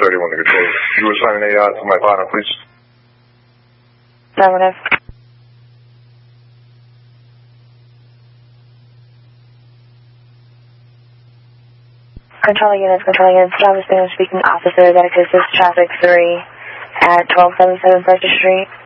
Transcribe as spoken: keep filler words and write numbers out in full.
thirty-one to control. You assign a uh, to my partner, please. Affirmative. Control units, control units. Travis Boone speaking, officer that exists traffic three at twelve seventy-seven First Street.